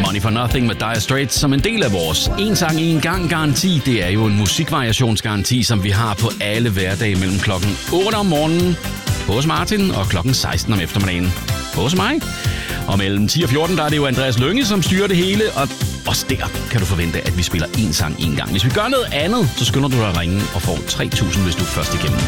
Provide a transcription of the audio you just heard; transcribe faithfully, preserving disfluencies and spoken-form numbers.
Money for Nothing med Dire Straits som en del af vores en sang en gang garanti. Det er jo en musikvariationsgaranti, som vi har på alle hverdage mellem klokken otte om morgenen hos Martin og klokken seksten om eftermiddagen hos mig. Og mellem ti og fjorten, der er det jo Andreas Lynge, som styrer det hele, og også der kan du forvente, at vi spiller en sang en gang. Hvis vi gør noget andet, så skynder du dig at ringe og får tre tusind, hvis du er først igennem.